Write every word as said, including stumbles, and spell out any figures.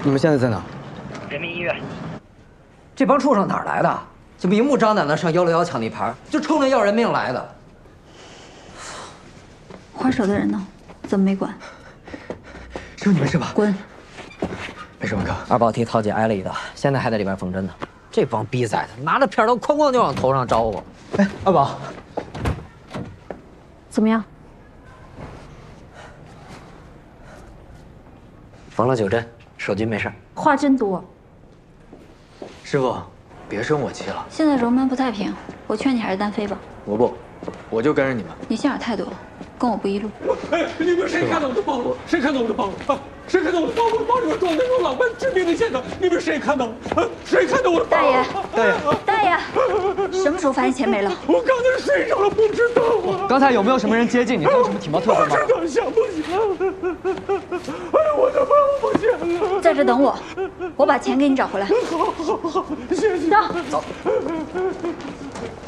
你们现在在哪？ 人民医院。 这帮畜生哪儿来的？就明目张胆的上幺六幺抢地盘，就冲着要人命来的。 花手的人呢？怎么没管？ 师傅，你没事吧？ 滚！ 没事吧，哥？ 二宝替桃姐挨了一刀，现在还在里边缝针呢。这帮逼崽子拿着片刀哐哐就往头上招呼。 哎，二宝， 怎么样？ 缝了九针，手筋没事。 话真多。 师傅，别生我气了。 现在荣门不太平，我劝你还是单飞吧。 我不，我就跟着你们。 你心眼太多，跟我不一路。 哎，你们谁看到我的包了？谁看到我的包了？啊，谁看到我的包？我的包里面装的有老万致命的线呢？你们谁看到？啊，谁看到我的包？ 大爷， 大爷， 大爷，什么时候发现钱没了？ 我刚才睡着了，不知道啊。 刚才有没有什么人接近你？还有什么体貌特征吗？ 真的想不起来了。哎呀，我的包不见了。 在这等我，我把钱给你找回来。 好，好，好，谢谢。 走。 走。